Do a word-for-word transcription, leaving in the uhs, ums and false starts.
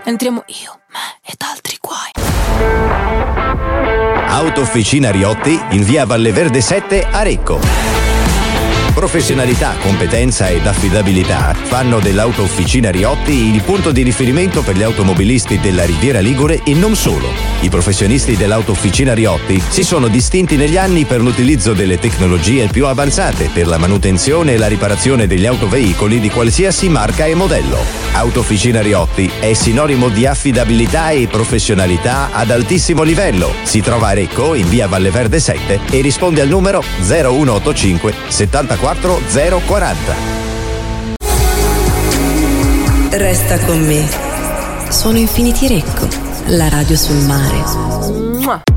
Entriamo io, me ed altri guai. Autofficina Riotti in via Valle Verde sette a Recco. Professionalità, competenza ed affidabilità fanno dell'Autofficina Riotti il punto di riferimento per gli automobilisti della Riviera Ligure e non solo. I professionisti dell'Autofficina Riotti si sono distinti negli anni per l'utilizzo delle tecnologie più avanzate per la manutenzione e la riparazione degli autoveicoli di qualsiasi marca e modello. Autofficina Riotti è sinonimo di affidabilità e professionalità ad altissimo livello. Si trova a Recco in via Valle Verde sette e risponde al numero zero uno otto cinque settantaquattro zero quaranta. Resta con me. Sono Infinity Recco, la radio sul mare.